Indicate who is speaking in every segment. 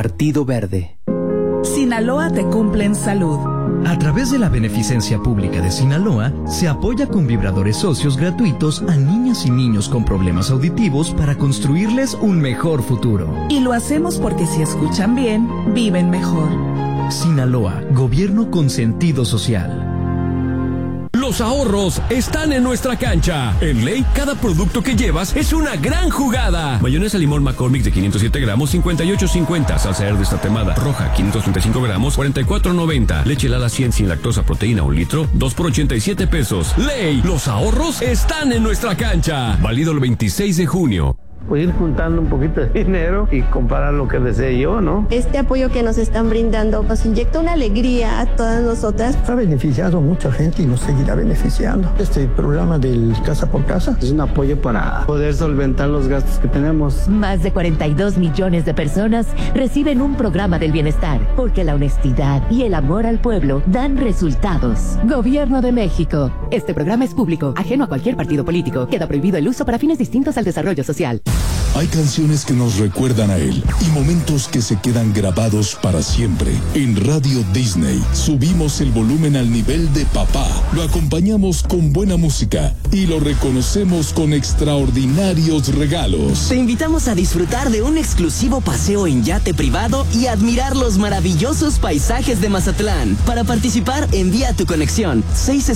Speaker 1: Partido Verde.
Speaker 2: Sinaloa te cumple en salud.
Speaker 3: A través de la Beneficencia Pública de Sinaloa, se apoya con vibradores socios gratuitos a niñas y niños con problemas auditivos para construirles un mejor futuro.
Speaker 2: Y lo hacemos porque si escuchan bien, viven mejor.
Speaker 3: Sinaloa, gobierno con sentido social.
Speaker 4: Los ahorros están en nuestra cancha. En Ley, cada producto que llevas es una gran jugada. Mayonesa limón McCormick de 507 gramos, 58.50. Salsa verde tatemada roja, 535 gramos, 44.90. Leche helada 100 sin lactosa, proteína 1 litro, 2 por 87 pesos. Ley, los ahorros están en nuestra cancha. Válido el 26 de junio.
Speaker 5: Pues ir juntando un poquito de dinero y comprar lo que desee yo, ¿no?
Speaker 6: Este apoyo que nos están brindando nos inyecta una alegría a todas nosotras.
Speaker 7: Ha beneficiado a mucha gente y nos seguirá beneficiando. Este programa del Casa por Casa
Speaker 5: es un apoyo para poder solventar los gastos que tenemos.
Speaker 8: Más de 42 millones de personas reciben un programa del bienestar, porque la honestidad y el amor al pueblo dan resultados. Gobierno de México. Este programa es público, ajeno a cualquier partido político. Queda prohibido el uso para fines distintos al desarrollo social.
Speaker 9: Hay canciones que nos recuerdan a él y momentos que se quedan grabados para siempre. En Radio Disney subimos el volumen al nivel de papá, lo acompañamos con buena música y lo reconocemos con extraordinarios regalos.
Speaker 10: Te invitamos a disfrutar de un exclusivo paseo en yate privado y admirar los maravillosos paisajes de Mazatlán. Para participar, envía tu conexión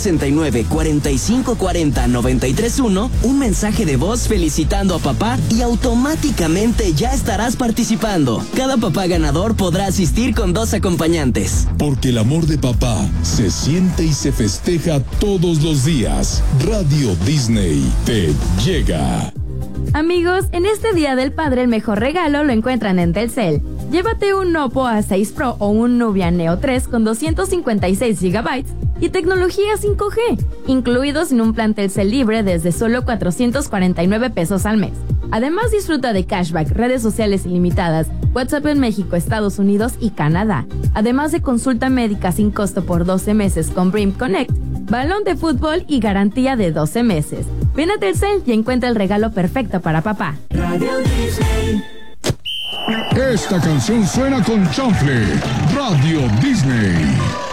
Speaker 10: 669-4540-931, un mensaje de voz felicitando a papá y automáticamente ya estarás participando. Cada papá ganador podrá asistir con 2 acompañantes.
Speaker 9: Porque el amor de papá se siente y se festeja todos los días. Radio Disney te llega.
Speaker 11: Amigos, en este Día del Padre el mejor regalo lo encuentran en Telcel. Llévate un Oppo A6 Pro o un Nubia Neo 3 con 256 GB y tecnología 5G, incluidos en un plan Telcel libre desde solo 449 pesos al mes. Además, disfruta de cashback, redes sociales ilimitadas, WhatsApp en México, Estados Unidos y Canadá. Además de consulta médica sin costo por 12 meses con Brim Connect, balón de fútbol y garantía de 12 meses. Ven a Telcel y encuentra el regalo perfecto para papá.
Speaker 12: Radio Disney.
Speaker 9: Esta canción suena con chanfle. Radio Disney.